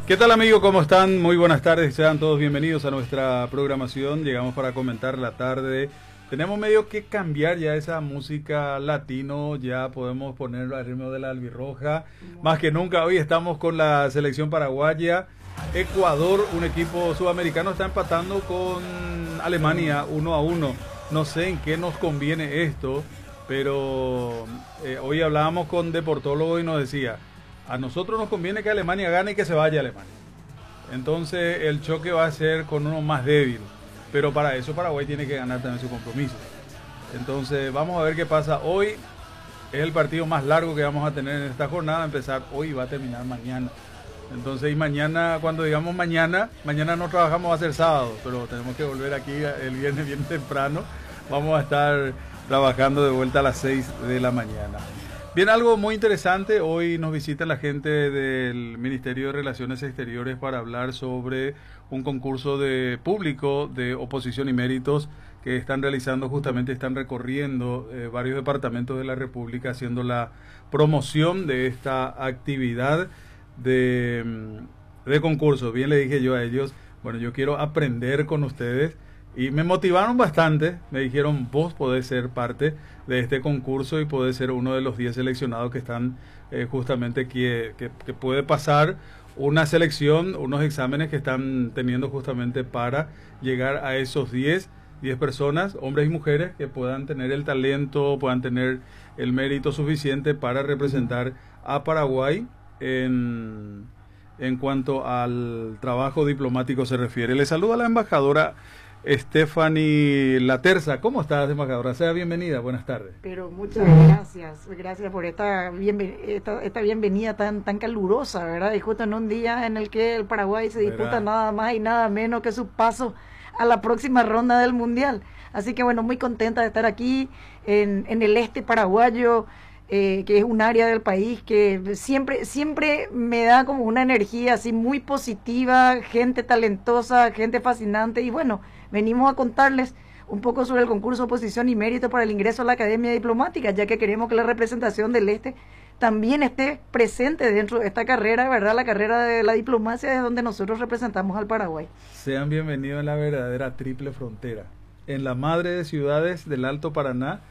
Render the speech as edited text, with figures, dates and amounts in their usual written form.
¿Qué tal, amigos? ¿Cómo están? Muy buenas tardes, sean todos bienvenidos a nuestra programación. Llegamos para comentar la tarde. Tenemos medio que cambiar ya esa música latino, ya podemos ponerlo al ritmo de la albirroja. Más que nunca hoy estamos con la selección paraguaya. Ecuador, un equipo sudamericano, está empatando con Alemania 1-1. No sé en qué nos conviene esto, pero hoy hablábamos con Deportólogo y nos decía, a nosotros nos conviene que Alemania gane y que se vaya a Alemania. Entonces el choque va a ser con uno más débil, pero para eso Paraguay tiene que ganar también su compromiso. Entonces vamos a ver qué pasa hoy. Es el partido más largo que vamos a tener en esta jornada. Empezar hoy y va a terminar mañana. Entonces, y mañana, cuando digamos mañana no trabajamos, va a ser sábado, pero tenemos que volver aquí el viernes bien temprano. Vamos a estar trabajando de vuelta a las 6 de la mañana. Bien, algo muy interesante, hoy nos visita la gente del Ministerio de Relaciones Exteriores para hablar sobre un concurso de público de oposición y méritos que están realizando, justamente están recorriendo varios departamentos de la República haciendo la promoción de esta actividad de concurso. Bien, le dije yo a ellos, bueno, yo quiero aprender con ustedes. Y me motivaron bastante, me dijeron, vos podés ser parte de este concurso y podés ser uno de los 10 seleccionados que están justamente que puede pasar una selección, unos exámenes que están teniendo justamente para llegar a esos 10 personas, hombres y mujeres, que puedan tener el talento, puedan tener el mérito suficiente para representar a Paraguay en cuanto al trabajo diplomático se refiere. Le saluda la embajadora Stephanie Laterza. ¿Cómo estás, embajadora? Sea bienvenida, buenas tardes. Pero muchas gracias por esta bienvenida tan calurosa, ¿verdad? Y justo en un día en el que el Paraguay se disputa nada más y nada menos que su paso a la próxima ronda del Mundial. Así que bueno, muy contenta de estar aquí en el este paraguayo, que es un área del país que siempre me da como una energía así muy positiva, gente talentosa, gente fascinante, y bueno, venimos a contarles un poco sobre el concurso Oposición y Mérito para el ingreso a la Academia Diplomática, ya que queremos que la representación del este también esté presente dentro de esta carrera, ¿verdad? La carrera de la diplomacia es donde nosotros representamos al Paraguay. Sean bienvenidos en la verdadera triple frontera, en la madre de ciudades del Alto Paraná,